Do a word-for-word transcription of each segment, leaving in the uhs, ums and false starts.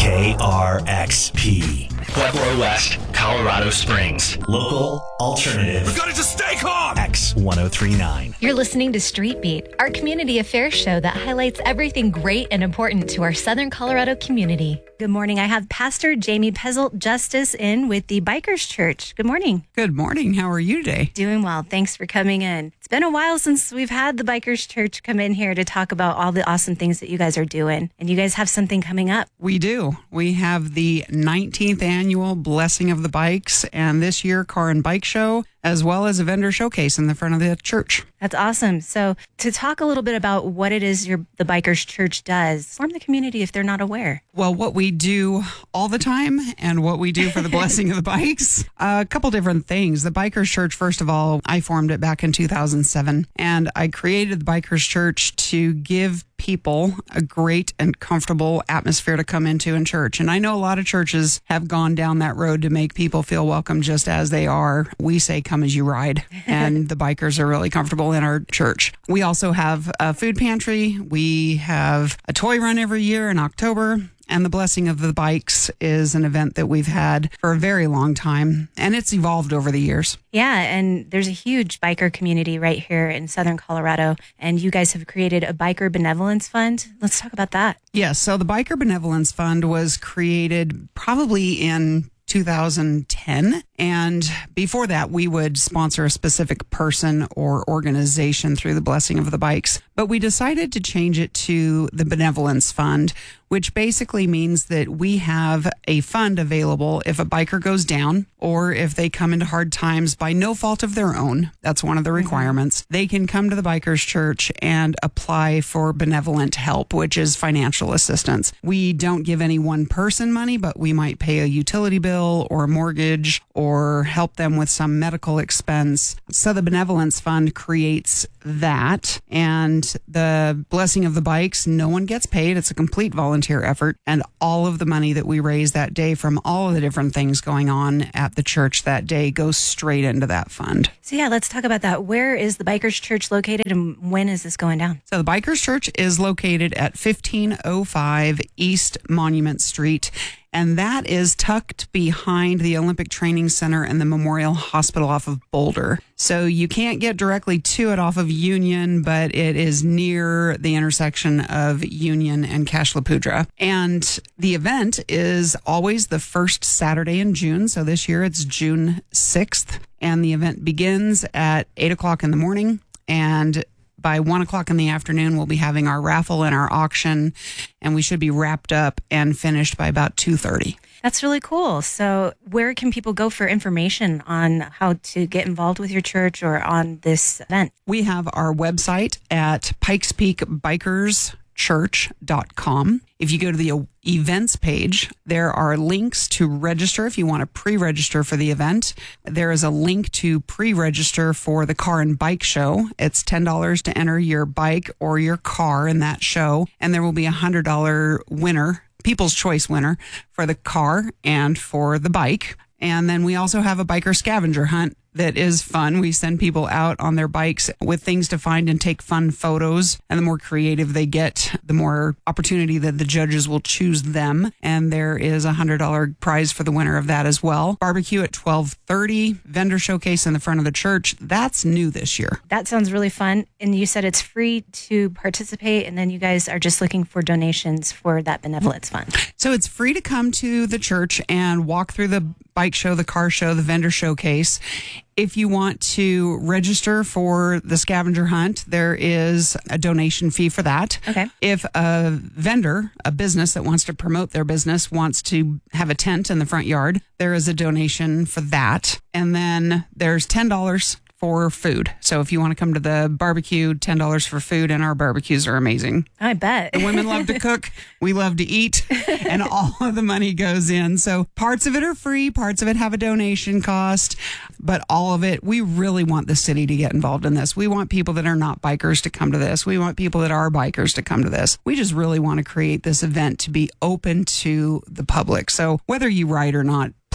K R X P. Pueblo West, Colorado Springs. Local, alternative. We've got to just stay calm! X ten thirty-nine. You're listening to Street Beat, our community affairs show that highlights everything great and important to our Southern Colorado community. Good morning. I have Pastor Jamie Pezzelt Justice in with the Bikers Church. Good morning. Good morning. How are you today? Doing well. Thanks for coming in. It's been a while since we've had the Bikers Church come in here to talk about all the awesome things that you guys are doing. And you guys have something coming up. We do. We have the nineteenth annual Blessing of the Bikes, and this year Car and Bike Show, as well as a vendor showcase in the front of the church. That's awesome. So to talk a little bit about what it is your the Bikers Church does, inform the community if they're not aware. Well, what we do all the time and what we do for the Blessing of the Bikes, a couple different things. The Bikers Church, first of all, I formed it back in two thousand seven, and I created the Bikers Church to give people a great and comfortable atmosphere to come into in church. And I know a lot of churches have gone down that road to make people feel welcome just as they are. We say, come as you ride. And the bikers are really comfortable in our church. We also have a food pantry. We have a toy run every year in October. And the Blessing of the Bikes is an event that we've had for a very long time, and it's evolved over the years. Yeah, and there's a huge biker community right here in Southern Colorado, and you guys have created a Biker Benevolence Fund. Let's talk about that. Yes, so the Biker Benevolence Fund was created probably in two thousand ten. And before that, we would sponsor a specific person or organization through the Blessing of the Bikes. But we decided to change it to the Benevolence Fund, which basically means that we have a fund available if a biker goes down or if they come into hard times by no fault of their own. That's one of the requirements. Mm-hmm. They can come to the Bikers Church and apply for benevolent help, which is financial assistance. We don't give any one person money, but we might pay a utility bill or a mortgage or help them with some medical expense. So the Benevolence Fund creates that. And the Blessing of the Bikes, no one gets paid. It's a complete volunteer effort. And all of the money that we raise that day from all of the different things going on at the church that day goes straight into that fund. So yeah, let's talk about that. Where is the Bikers Church located and when is this going down? So the Bikers Church is located at fifteen oh five East Monument Street. And that is tucked behind the Olympic Training Center and the Memorial Hospital off of Boulder. So you can't get directly to it off of Union, but it is near the intersection of Union and Cashlapudra. And the event is always the first Saturday in June. So this year it's June sixth. And the event begins at eight o'clock in the morning. And by one o'clock in the afternoon, we'll be having our raffle and our auction, and we should be wrapped up and finished by about two thirty. That's really cool. So where can people go for information on how to get involved with your church or on this event? We have our website at pikes peak bikers church dot com. If you go to the events page, there are links to register if you want to pre-register for the event. There is a link to pre-register for the Car and Bike Show. It's ten dollars to enter your bike or your car in that show. And there will be a one hundred dollars winner, People's Choice winner, for the car and for the bike. And then we also have a biker scavenger hunt that is fun. We send people out on their bikes with things to find and take fun photos. And the more creative they get, the more opportunity that the judges will choose them. And there is a one hundred dollars prize for the winner of that as well. Barbecue at twelve thirty, vendor showcase in the front of the church. That's new this year. That sounds really fun. And you said it's free to participate, and then you guys are just looking for donations for that benevolence fund. So it's free to come to the church and walk through the bike show, the car show, the vendor showcase. If you want to register for the scavenger hunt, there is a donation fee for that. Okay. If a vendor, a business that wants to promote their business, wants to have a tent in the front yard, there is a donation for that. And then there's ten dollars for food. So if you want to come to the barbecue, ten dollars for food, and our barbecues are amazing. I bet. The women love to cook. We love to eat, and all of the money goes in. So parts of it are free. Parts of it have a donation cost, but all of it, we really want the city to get involved in this. We want people that are not bikers to come to this. We want people that are bikers to come to this. We just really want to create this event to be open to the public. So whether you ride or not,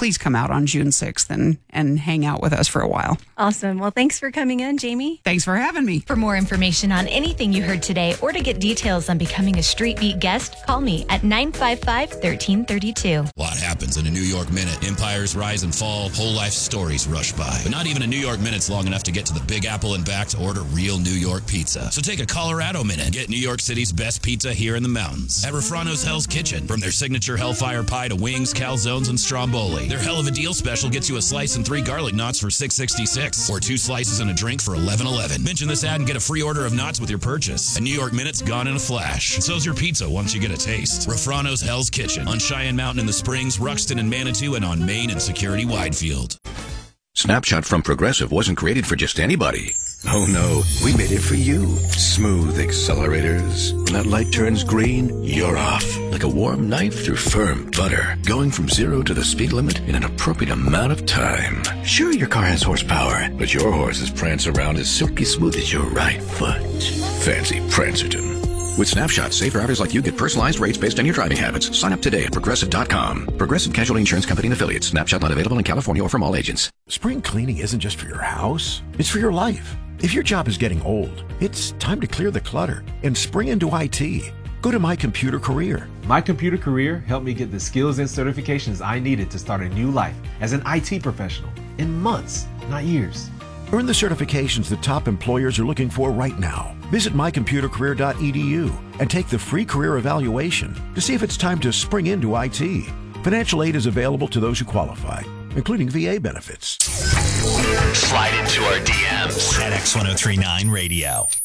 please come out on June sixth and, and hang out with us for a while. Awesome. Well, thanks for coming in, Jamie. Thanks for having me. For more information on anything you heard today or to get details on becoming a Street Beat guest, call me at nine five five, one three three two. A lot happens in a New York minute. Empires rise and fall, whole life stories rush by. But not even a New York minute's long enough to get to the Big Apple and back to order real New York pizza. So take a Colorado minute. Get New York City's best pizza here in the mountains at Refrano's Hell's Kitchen. From their signature Hellfire Pie to wings, calzones, and stromboli. Their Hell of a Deal special gets you a slice and three garlic knots for six sixty-six, or two slices and a drink for eleven eleven. Mention this ad and get a free order of knots with your purchase. A New York minute's gone in a flash. So's your pizza once you get a taste. Refrano's Hell's Kitchen on Cheyenne Mountain in the Springs, Ruxton and Manitou, and on Main and Security Widefield. Snapshot from Progressive wasn't created for just anybody. Oh no, we made it for you. Smooth accelerators. When that light turns green, you're off. Like a warm knife through firm butter. Going from zero to the speed limit in an appropriate amount of time. Sure, your car has horsepower, but your horses prance around as silky smooth as your right foot. Fancy Prancerton. With Snapshot, safe drivers like you get personalized rates based on your driving habits. Sign up today at Progressive dot com. Progressive Casualty Insurance Company and Affiliates. Snapshot not available in California or from all agents. Spring cleaning isn't just for your house. It's for your life. If your job is getting old, it's time to clear the clutter and spring into I T. Go to My Computer Career. My Computer Career helped me get the skills and certifications I needed to start a new life as an I T professional in months, not years. Earn the certifications the top employers are looking for right now. Visit my computer career dot e d u and take the free career evaluation to see if it's time to spring into I T. Financial aid is available to those who qualify, including V A benefits. Slide into our D Ms at X ten thirty-nine Radio.